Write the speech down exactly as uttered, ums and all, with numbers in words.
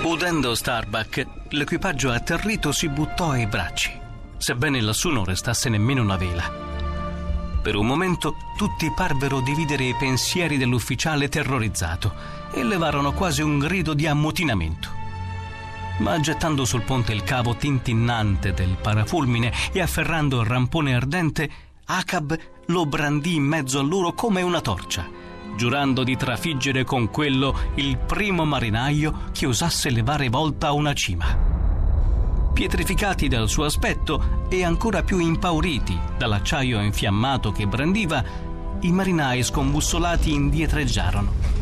Udendo Starbuck, l'equipaggio atterrito si buttò ai bracci, sebbene lassù non restasse nemmeno una vela. Per un momento tutti parvero dividere i pensieri dell'ufficiale terrorizzato e levarono quasi un grido di ammutinamento. Ma gettando sul ponte il cavo tintinnante del parafulmine e afferrando il rampone ardente, Acab lo brandì in mezzo a loro come una torcia, giurando di trafiggere con quello il primo marinaio che osasse levare volta a una cima. Pietrificati dal suo aspetto e ancora più impauriti dall'acciaio infiammato che brandiva, i marinai scombussolati indietreggiarono